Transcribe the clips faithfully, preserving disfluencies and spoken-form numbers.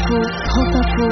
Info, France Info.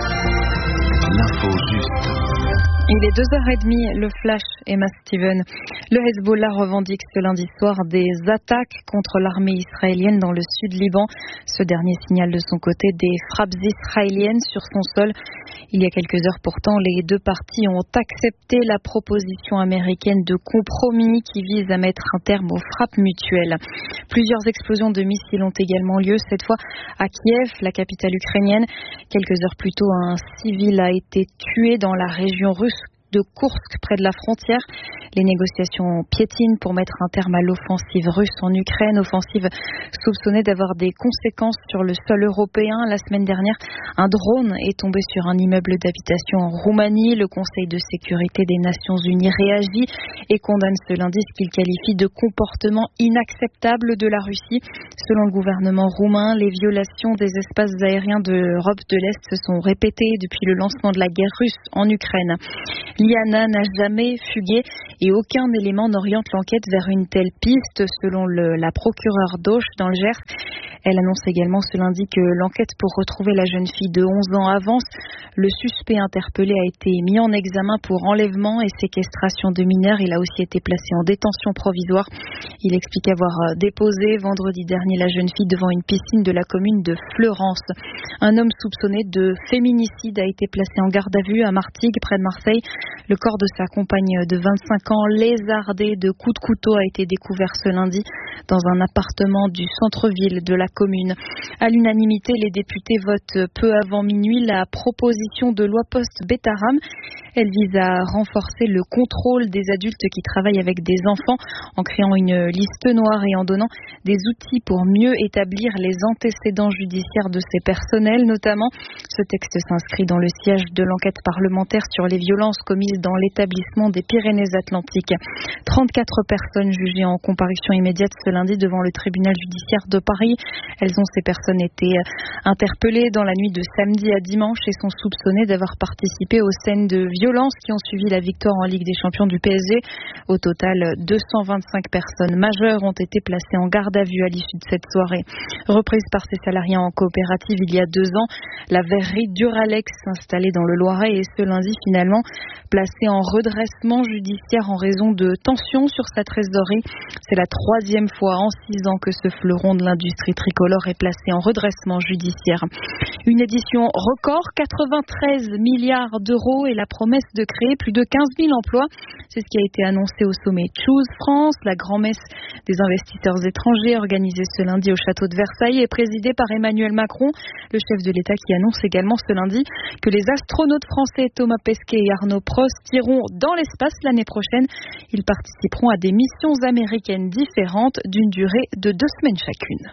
L'info juste. Il est deux heures trente, le Flash, Emma Steven. Le Hezbollah revendique ce lundi soir des attaques contre l'armée israélienne dans le sud Liban. Ce dernier signale de son côté des frappes israéliennes sur son sol. Il y a quelques heures pourtant, les deux parties ont accepté la proposition américaine de compromis qui vise à mettre un terme aux frappes mutuelles. Plusieurs explosions de missiles ont également lieu, cette fois à Kiev, la capitale ukrainienne. Quelques heures plus tôt, un civil a été tué dans la région russe de Koursk, près de la frontière. Les négociations piétinent pour mettre un terme à l'offensive russe en Ukraine, offensive soupçonnée d'avoir des conséquences sur le sol européen. La semaine dernière, un drone est tombé sur un immeuble d'habitation en Roumanie. Le Conseil de sécurité des Nations Unies réagit et condamne ce lundi ce qu'il qualifie de comportement inacceptable de la Russie. Selon le gouvernement roumain, les violations des espaces aériens de l'Europe de l'Est se sont répétées depuis le lancement de la guerre russe en Ukraine. Liana n'a jamais fugué et aucun élément n'oriente l'enquête vers une telle piste, selon le, la procureure d'Auch dans le Gers. Elle annonce également ce lundi que l'enquête pour retrouver la jeune fille de onze ans avance. Le suspect interpellé a été mis en examen pour enlèvement et séquestration de mineurs. Il a aussi été placé en détention provisoire. Il explique avoir déposé vendredi dernier la jeune fille devant une piscine de la commune de Fleurance. Un homme soupçonné de féminicide a été placé en garde à vue à Martigues, près de Marseille. Le corps de sa compagne de vingt-cinq ans, lézardé de coups de couteau, a été découvert ce lundi dans un appartement du centre-ville de la commune. À l'unanimité, les députés votent peu avant minuit la proposition de loi post-Betaram. Elle vise à renforcer le contrôle des adultes qui travaillent avec des enfants en créant une liste noire et en donnant des outils pour mieux établir les antécédents judiciaires de ces personnels notamment. Ce texte s'inscrit dans le siège de l'enquête parlementaire sur les violences commises dans l'établissement des Pyrénées-Atlantiques. trente-quatre personnes jugées en comparution immédiate ce lundi devant le tribunal judiciaire de Paris. Elles ont, ces personnes, été interpellées dans la nuit de samedi à dimanche et sont soupçonnées d'avoir participé aux scènes de violence qui ont suivi la victoire en Ligue des Champions du P S G. Au total, deux cent vingt-cinq personnes majeures ont été placées en garde à vue à l'issue de cette soirée. Reprise par ses salariés en coopérative il y a deux ans, la verrerie Duralex installée dans le Loiret est ce lundi finalement placée en redressement judiciaire en raison de tensions sur sa trésorerie. C'est la troisième fois en six ans que ce fleuron de l'industrie tricolore est placé en redressement judiciaire. Une édition record, quatre-vingt-treize milliards d'euros et la promesse de créer plus de quinze mille emplois. C'est ce qui a été annoncé au sommet Choose France, la grand-messe des investisseurs étrangers organisée ce lundi au château de Versailles et présidée par Emmanuel Macron, le chef de l'État qui annonce également ce lundi que les astronautes français Thomas Pesquet et Arnaud Prost iront dans l'espace l'année prochaine. Ils participeront à des missions américaines différentes d'une durée de deux semaines chacune.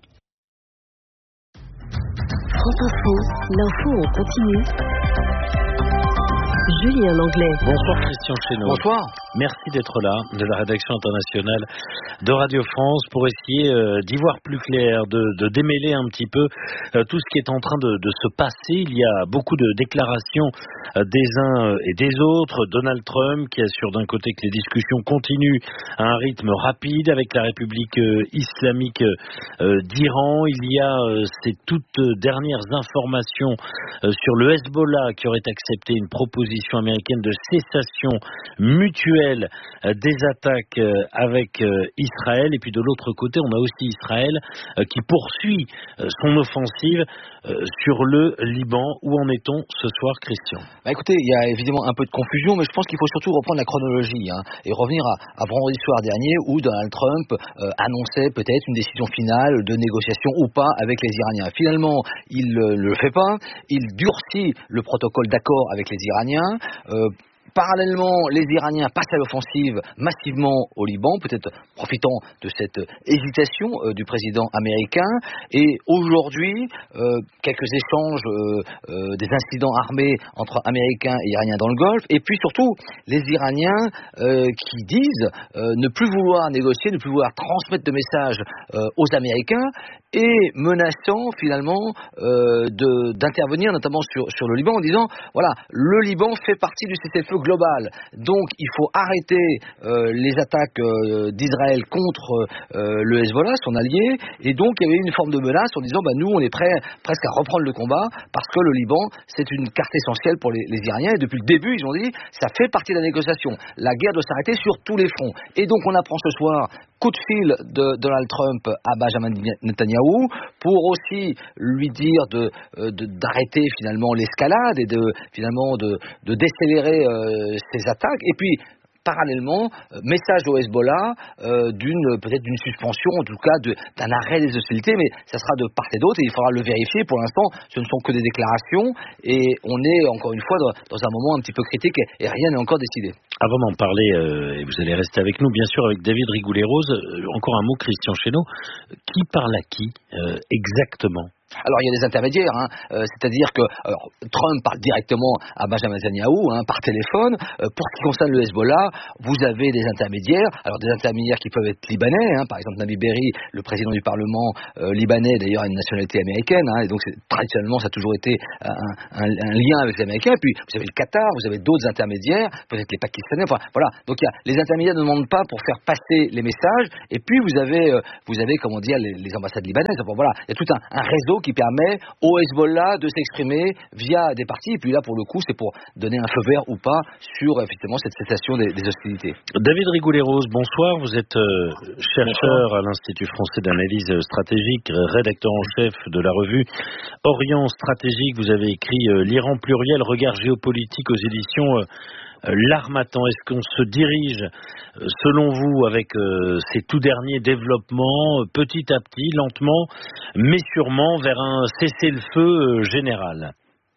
France Info, l'info en continu. Julien Langlais. Bonsoir Christian Chesneau. Bonsoir. Merci d'être là, de la rédaction internationale de Radio France, pour essayer euh, d'y voir plus clair, de, de démêler un petit peu euh, tout ce qui est en train de, de se passer. Il y a beaucoup de déclarations euh, des uns et des autres. Donald Trump qui assure d'un côté que les discussions continuent à un rythme rapide avec la République euh, islamique euh, d'Iran. Il y a euh, ces toutes dernières informations euh, sur le Hezbollah qui aurait accepté une proposition américaine de cessation mutuelle des attaques avec Israël. Et puis de l'autre côté, on a aussi Israël qui poursuit son offensive sur le Liban. Où en est-on ce soir, Christian ? Bah écoutez, il y a évidemment un peu de confusion, mais je pense qu'il faut surtout reprendre la chronologie hein, et revenir à, à vendredi soir dernier où Donald Trump euh, annonçait peut-être une décision finale de négociation ou pas avec les Iraniens. Finalement, il ne euh, le fait pas. Il durcit le protocole d'accord avec les Iraniens. Euh, Parallèlement, les Iraniens passent à l'offensive massivement au Liban, peut-être profitant de cette hésitation euh, du président américain. Et aujourd'hui, euh, quelques échanges, euh, euh, des incidents armés entre Américains et Iraniens dans le Golfe. Et puis surtout, les Iraniens euh, qui disent euh, ne plus vouloir négocier, ne plus vouloir transmettre de messages euh, aux Américains. et menaçant finalement euh, de, d'intervenir notamment sur, sur le Liban en disant voilà, le Liban fait partie du cessez-le-feu global, donc il faut arrêter euh, les attaques euh, d'Israël contre euh, le Hezbollah, son allié, et donc il y avait une forme de menace en disant bah, nous on est prêts presque à reprendre le combat parce que le Liban c'est une carte essentielle pour les, les Iraniens, et depuis le début ils ont dit ça fait partie de la négociation, la guerre doit s'arrêter sur tous les fronts. Et donc on apprend ce soir, coup de fil de Donald Trump à Benjamin Netanyahou pour aussi lui dire de, de, d'arrêter finalement l'escalade et de finalement de, de décélérer euh, ses attaques. Et puis parallèlement, message au Hezbollah euh, d'une peut-être d'une suspension, en tout cas de, d'un arrêt des hostilités, mais ça sera de part et d'autre et il faudra le vérifier. Pour l'instant, ce ne sont que des déclarations et on est encore une fois dans, dans un moment un petit peu critique et, et rien n'est encore décidé. Avant d'en parler, euh, et vous allez rester avec nous, bien sûr, avec David Rigoulet-Rose, euh, encore un mot, Christian Chesneau, qui parle à qui euh, exactement ? Alors il y a des intermédiaires, hein, euh, c'est-à-dire que alors, Trump parle directement à Benjamin Netanyahou hein, par téléphone. Euh, pour ce qui concerne le Hezbollah, vous avez des intermédiaires. Alors des intermédiaires qui peuvent être libanais, hein, par exemple Nabi Berri, le président du Parlement euh, libanais, d'ailleurs a une nationalité américaine, hein, et donc c'est, traditionnellement ça a toujours été un, un, un lien avec les Américains. Et puis vous avez le Qatar, vous avez d'autres intermédiaires, peut-être les Pakistanais. Enfin voilà. Donc il y a, les intermédiaires ne demandent pas pour faire passer les messages. Et puis vous avez, euh, vous avez comment dire les, les ambassades libanaises. Enfin, voilà, il y a tout un, un réseau qui permet au Hezbollah de s'exprimer via des partis. Et puis là, pour le coup, c'est pour donner un feu vert ou pas sur effectivement cette cessation des, des hostilités. David Rigoulet-Rose, bonsoir. Vous êtes euh, chercheur bonsoir. À l'Institut français d'analyse stratégique, rédacteur en chef de la revue Orient Stratégique. Vous avez écrit euh, l'Iran pluriel, regard géopolitique aux éditions euh, L'Harmattan. Est-ce qu'on se dirige, selon vous, avec euh, ces tout derniers développements, petit à petit, lentement, mais sûrement, vers un cessez-le-feu euh, général ?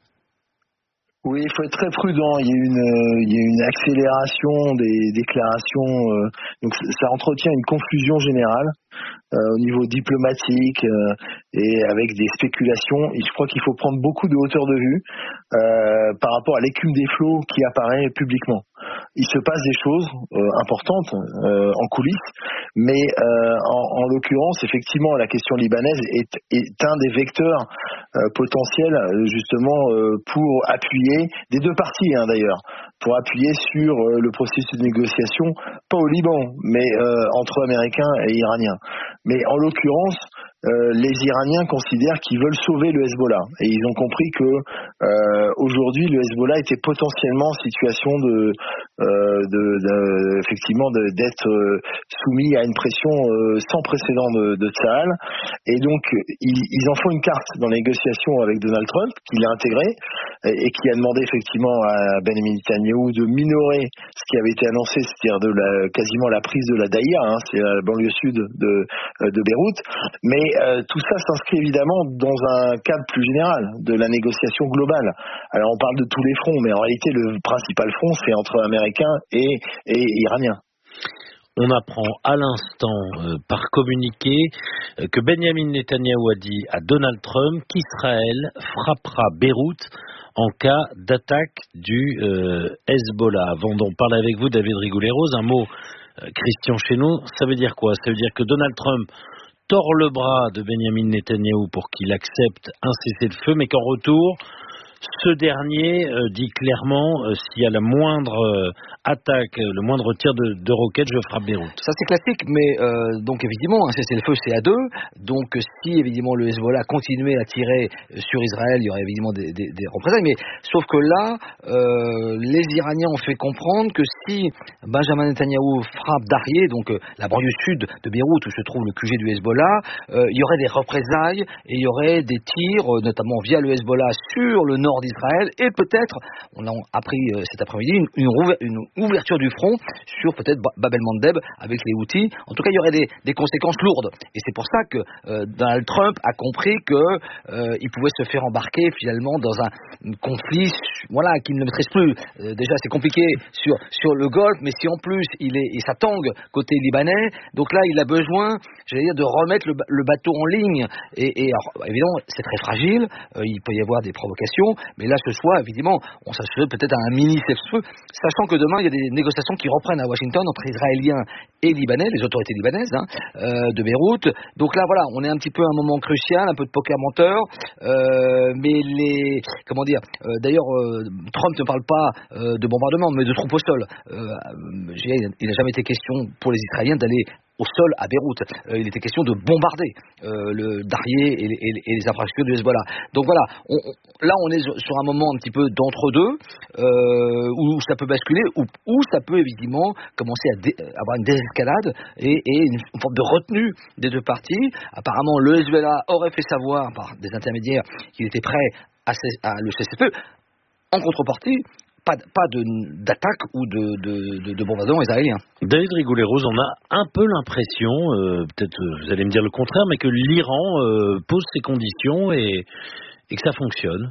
Oui, il faut être très prudent. Il y a une, euh, il y a une accélération des déclarations. Euh, donc ça entretient une confusion générale euh, au niveau diplomatique euh, et avec des spéculations. Et je crois qu'il faut prendre beaucoup de hauteur de vue euh, par rapport à l'écume des flots qui apparaît publiquement. Il se passe des choses euh, importantes euh, en coulisses, mais euh, en, en l'occurrence, effectivement, la question libanaise est, est un des vecteurs euh, potentiels justement euh, pour appuyer, des deux parties hein, d'ailleurs, pour appuyer sur euh, le processus de négociation, pas au Liban, mais euh, entre Américains et Iraniens. Mais en l'occurrence, Euh, les Iraniens considèrent qu'ils veulent sauver le Hezbollah et ils ont compris que euh, aujourd'hui le Hezbollah était potentiellement en situation de, euh, de, de effectivement de, d'être euh, soumis à une pression euh, sans précédent de, de Tsahal, et donc ils, ils en font une carte dans les négociations avec Donald Trump qu'il a intégré et, et qui a demandé effectivement à Benjamin Netanyahou de minorer ce qui avait été annoncé, c'est-à-dire de la, quasiment la prise de la Daïra, hein, c'est la banlieue sud de, de Beyrouth, mais Euh, tout ça s'inscrit évidemment dans un cadre plus général de la négociation globale. Alors on parle de tous les fronts, mais en réalité le principal front c'est entre Américains et, et Iraniens. On apprend à l'instant euh, par communiqué euh, que Benjamin Netanyahou a dit à Donald Trump qu'Israël frappera Beyrouth en cas d'attaque du euh, Hezbollah. Avant d'en parler avec vous, David Rigoulet-Rose, un mot, euh, Christian Chesneau, ça veut dire quoi ? Ça veut dire que Donald Trump tord le bras de Benjamin Netanyahou pour qu'il accepte un cessez-le-feu, mais qu'en retour, ce dernier euh, dit clairement euh, s'il y a la moindre euh, attaque, le moindre tir de, de roquette, je frappe Beyrouth. Ça c'est classique, mais euh, donc évidemment, un cessez-le-feu c'est à deux. Donc si évidemment le Hezbollah continuait à tirer sur Israël, il y aurait évidemment des, des, des représailles. Mais sauf que là, euh, les Iraniens ont fait comprendre que si Benjamin Netanyahou frappe Dariyeh, donc euh, la banlieue sud de Beyrouth où se trouve le Q G du Hezbollah, euh, il y aurait des représailles et il y aurait des tirs, euh, notamment via le Hezbollah sur le nord d'Israël, et peut-être, on l'a appris euh, cet après-midi, une, une, une ouverture du front sur peut-être Bab el-Mandeb avec les Houthis. En tout cas, il y aurait des, des conséquences lourdes. Et c'est pour ça que euh, Donald Trump a compris que euh, il pouvait se faire embarquer finalement dans un, un conflit, voilà, qu'il ne maîtrise plus. Euh, déjà, c'est compliqué sur sur le Golfe, mais si en plus il est et ça tangue côté libanais, donc là, il a besoin, j'allais dire, de remettre le, le bateau en ligne. Et, et alors, évidemment, c'est très fragile. Euh, il peut y avoir des provocations. Mais là, ce soir, évidemment, on s'assure peut-être à un mini cessez-le-feu, sachant que demain, il y a des négociations qui reprennent à Washington entre Israéliens et Libanais, les autorités libanaises hein, euh, de Beyrouth. Donc là, voilà, on est un petit peu à un moment crucial, un peu de poker menteur, euh, mais les, comment dire, euh, d'ailleurs, euh, Trump ne parle pas euh, de bombardement, mais de troupes au sol. Euh, il n'a jamais été question pour les Israéliens d'aller au sol à Beyrouth. Euh, il était question de bombarder euh, le Darrier et, et, et les infrastructures du Hezbollah. Donc voilà, on, on, là on est sur un moment un petit peu d'entre-deux, euh, où ça peut basculer, où, où ça peut évidemment commencer à dé, avoir une désescalade et, et une, une forme de retenue des deux parties. Apparemment, le Hezbollah aurait fait savoir par des intermédiaires qu'il était prêt à, à le cessez-le-feu. En contrepartie, Pas, pas de, d'attaque ou de, de, de, de bombardement israélien. David Rigoulet-Rose, on a un peu l'impression, euh, peut-être vous allez me dire le contraire, mais que l'Iran euh, pose ses conditions et, et que ça fonctionne.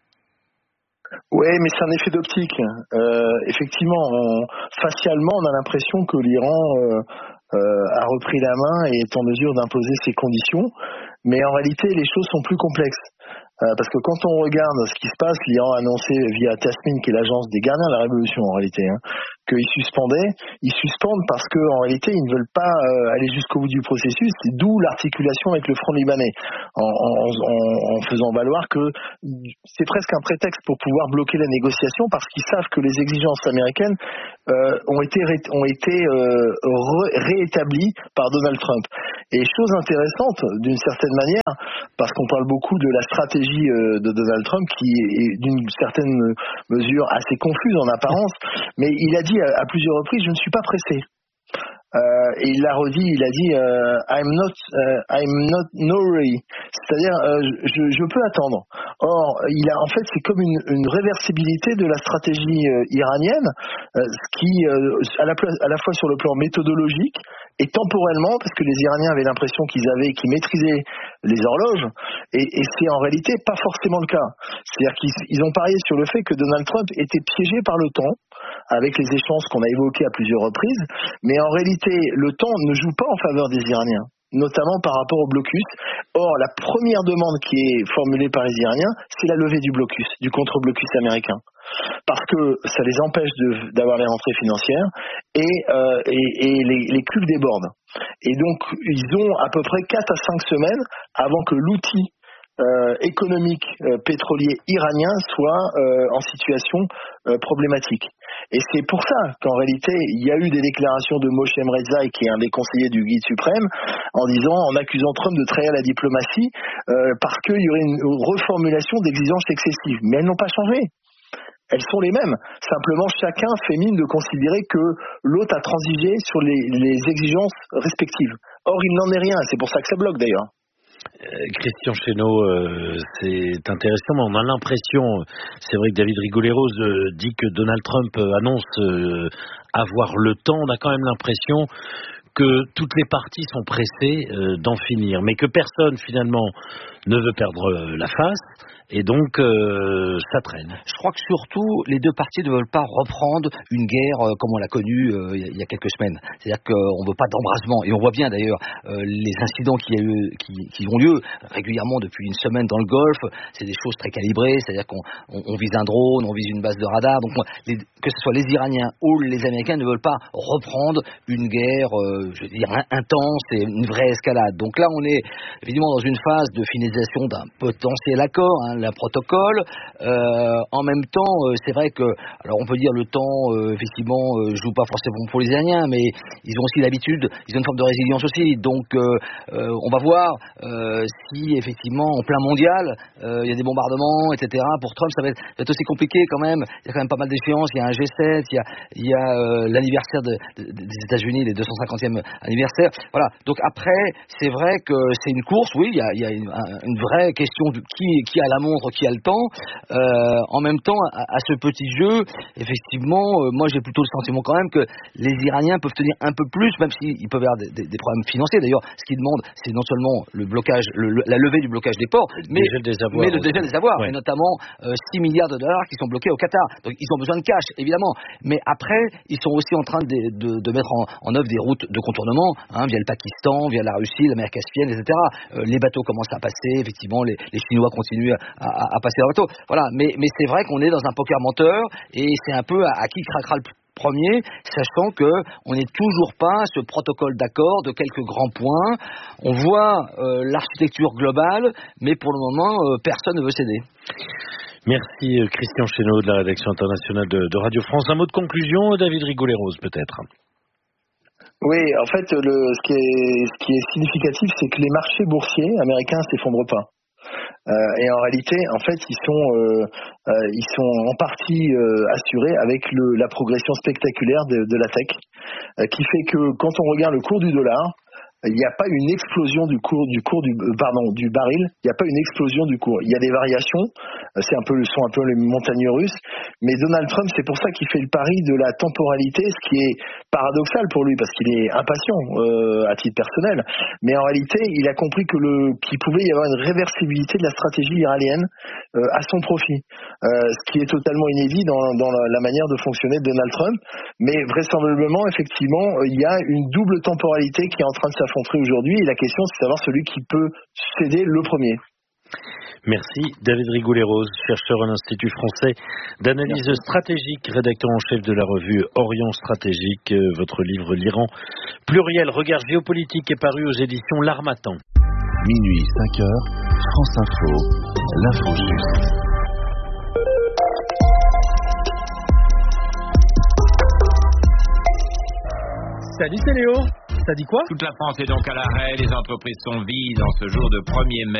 Oui, mais c'est un effet d'optique. Euh, effectivement, on, facialement, on a l'impression que l'Iran euh, euh, a repris la main et est en mesure d'imposer ses conditions, mais en réalité, les choses sont plus complexes. Euh, parce que quand on regarde ce qui se passe, l'Iran a annoncé via Tasmin, qui est l'agence des gardiens de la révolution en réalité, hein, qu'ils suspendaient. Ils suspendent parce qu'en réalité, ils ne veulent pas euh, aller jusqu'au bout du processus, d'où l'articulation avec le front libanais, en, en, en, en faisant valoir que c'est presque un prétexte pour pouvoir bloquer la négociation, parce qu'ils savent que les exigences américaines euh, ont été, ré, ont été euh, ré, réétablies par Donald Trump. Et chose intéressante, d'une certaine manière, parce qu'on parle beaucoup de la stratégie de Donald Trump, qui est d'une certaine mesure assez confuse en apparence, mais il a dit à plusieurs reprises, je ne suis pas pressé. Euh, et il l'a redit, il a dit euh, I'm not, uh, I'm not no hurry, c'est-à-dire euh, je, je peux attendre. Or, il a en fait c'est comme une, une réversibilité de la stratégie euh, iranienne, euh, qui euh, à, la, à la fois sur le plan méthodologique et temporellement, parce que les Iraniens avaient l'impression qu'ils avaient, qu'ils maîtrisaient les horloges, et, et c'est en réalité pas forcément le cas. C'est-à-dire qu'ils ils ont parié sur le fait que Donald Trump était piégé par le temps, avec les échéances qu'on a évoquées à plusieurs reprises, mais en réalité, le temps ne joue pas en faveur des Iraniens, notamment par rapport au blocus. Or, la première demande qui est formulée par les Iraniens, c'est la levée du blocus, du contre-blocus américain, parce que ça les empêche de, d'avoir les rentrées financières et, euh, et, et les, les cuves débordent. Et donc, ils ont à peu près quatre à cinq semaines avant que l'outil Euh, économique euh, pétrolier iranien soit euh, en situation euh, problématique. Et c'est pour ça qu'en réalité, il y a eu des déclarations de Moshe Mrezai, qui est un des conseillers du guide suprême, en disant, en accusant Trump de trahir la diplomatie, euh, parce qu'il y aurait une reformulation d'exigences excessives. Mais elles n'ont pas changé. Elles sont les mêmes. Simplement, chacun fait mine de considérer que l'autre a transigé sur les, les exigences respectives. Or, il n'en est rien. C'est pour ça que ça bloque d'ailleurs. Euh, Christian Chesneau, euh, c'est intéressant, mais on a l'impression, c'est vrai que David Rigoulet-Rose euh, dit que Donald Trump euh, annonce euh, avoir le temps, on a quand même l'impression que toutes les parties sont pressées euh, d'en finir, mais que personne finalement ne veut perdre euh, la face, et donc euh, ça traîne. Je crois que surtout, les deux parties ne veulent pas reprendre une guerre euh, comme on l'a connue euh, il y a quelques semaines. C'est-à-dire qu'on ne veut pas d'embrasement, et on voit bien d'ailleurs euh, les incidents qui, a eu, qui, qui ont lieu régulièrement depuis une semaine dans le Golfe. C'est des choses très calibrées, c'est-à-dire qu'on on, on vise un drone, on vise une base de radar. Donc les, que ce soit les Iraniens ou les Américains ne veulent pas reprendre une guerre, euh, je veux dire, intense et une vraie escalade. Donc là, on est évidemment dans une phase de finalisation d'un potentiel accord, hein, le protocole. Euh, en même temps, euh, c'est vrai que, alors on peut dire le temps, euh, effectivement, euh, joue pas forcément pour les Iraniens, mais ils ont aussi l'habitude, ils ont une forme de résilience aussi. Donc, euh, euh, on va voir euh, si effectivement, en plein mondial, euh, il y a des bombardements, et cetera. Pour Trump, ça va être, ça va être aussi compliqué quand même. Il y a quand même pas mal d'échéances. Il y a un G sept, il y a, il y a euh, l'anniversaire de, de, des États-Unis, les deux cent cinquantième anniversaire. Voilà. Donc après, c'est vrai que c'est une course. Oui, il y a, il y a une, une vraie question de qui, qui a la montre, qui a le temps. Euh, en même temps, à, à ce petit jeu, effectivement, euh, moi j'ai plutôt le sentiment quand même que les Iraniens peuvent tenir un peu plus, même s'ils peuvent avoir des, des, des problèmes financiers. D'ailleurs, ce qu'ils demandent, c'est non seulement le blocage, le, le, la levée du blocage des ports, mais, des avoirs, mais le dégel des avoirs, ouais. et notamment euh, six milliards de dollars qui sont bloqués au Qatar. Donc ils ont besoin de cash, évidemment. Mais après, ils sont aussi en train de, de, de mettre en, en œuvre des routes de contournement, hein, via le Pakistan, via la Russie, la mer Caspienne, et cetera. Euh, les bateaux commencent à passer, effectivement, les, les Chinois continuent à, à, à passer leurs bateaux. Voilà, mais, mais c'est vrai qu'on est dans un poker menteur et c'est un peu à, à qui craquera le plus premier, sachant que on n'est toujours pas à ce protocole d'accord de quelques grands points. On voit euh, l'architecture globale, mais pour le moment, euh, personne ne veut céder. Merci Christian Chesneau de la rédaction internationale de, de Radio France. Un mot de conclusion, David Rigoulet-Rose peut-être. Oui, en fait, le, ce, qui est, ce qui est significatif, c'est que les marchés boursiers américains s'effondrent pas. Euh, et en réalité, en fait, ils sont, euh, euh, ils sont en partie euh, assurés avec le, la progression spectaculaire de, de la tech, euh, qui fait que quand on regarde le cours du dollar, il n'y a pas une explosion du cours du cours du pardon du baril. Il n'y a pas une explosion du cours. Il y a des variations. C'est un peu sont un peu les montagnes russes. Mais Donald Trump, c'est pour ça qu'il fait le pari de la temporalité, ce qui est paradoxal pour lui parce qu'il est impatient euh, à titre personnel. Mais en réalité, il a compris que le qu'il pouvait y avoir une réversibilité de la stratégie iranienne euh, à son profit, euh, ce qui est totalement inédit dans, dans la, la manière de fonctionner de Donald Trump. Mais vraisemblablement, effectivement, il y a une double temporalité qui est en train de s'affronter aujourd'hui, et la question c'est de savoir celui qui peut céder le premier. Merci David Rigoulet-Rose, chercheur à l'Institut français d'analyse Merci. stratégique, rédacteur en chef de la revue Orient Stratégique. Votre livre L'Iran pluriel, regard géopolitique est paru aux éditions L'Harmattan. Minuit cinq heures, France Info, l'info juste. Salut, c'est Léo. Ça dit quoi ? Toute la France est donc à l'arrêt. Les entreprises sont vides en ce jour de premier mai.